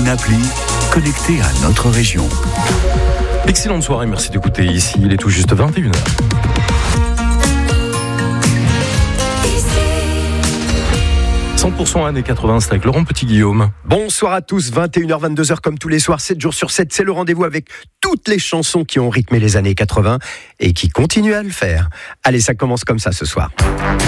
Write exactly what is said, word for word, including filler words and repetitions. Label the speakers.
Speaker 1: une appli connectée à notre région.
Speaker 2: Excellente soirée, merci d'écouter. Ici, il est tout juste vingt et une heures. cent pour cent années quatre-vingts, c'est avec Laurent Petit-Guillaume.
Speaker 3: Bonsoir à tous, vingt et une heures vingt-deux heures comme tous les soirs, sept jours sur sept, c'est le rendez-vous avec toutes les chansons qui ont rythmé les années quatre-vingts et qui continuent à le faire. Allez, ça commence comme ça ce soir.